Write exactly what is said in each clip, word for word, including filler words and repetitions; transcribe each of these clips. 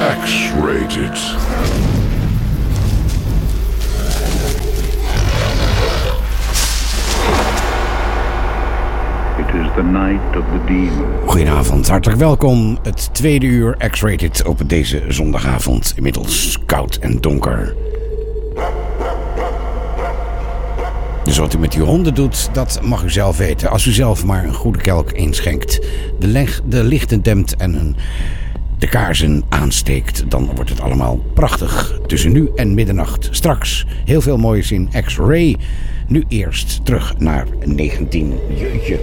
X-Rated. It is the night of the demon. Goedenavond, hartelijk welkom. Het tweede uur X-Rated op deze zondagavond. Inmiddels koud en donker. Dus wat u met uw honden doet, dat mag u zelf weten. Als u zelf maar een goede kelk inschenkt, de, leg, de lichten dempt en een, de kaarsen aansteekt, dan wordt het allemaal prachtig. Tussen nu en middernacht. Straks heel veel moois in X-Ray. Nu eerst terug naar negentien. Jeetje.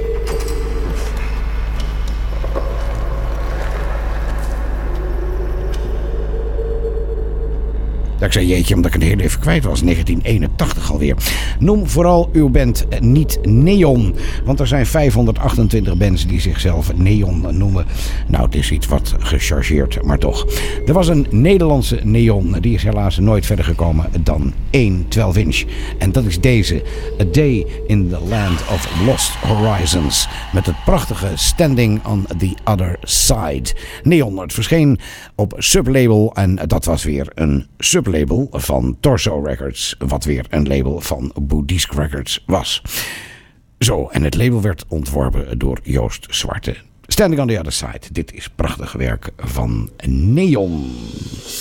Ik zei jeetje, omdat ik het heel even kwijt was. negentien eenentachtig alweer. Noem vooral uw band niet Neon. Want er zijn vijfhonderdachtentwintig bands die zichzelf Neon noemen. Nou, het is iets wat gechargeerd, maar toch. Er was een Nederlandse Neon. Die is helaas nooit verder gekomen dan één twaalf inch. En dat is deze. A Day in the Land of Lost Horizons. Met het prachtige Standing on the Other Side. Neon, het verscheen op sublabel. En dat was weer een sublabel. Label van Torso Records, wat weer een label van Boeddhisk Records was. Zo, en het label werd ontworpen door Joost Zwarte. Standing on the Other Side. Dit is prachtig werk van Neon.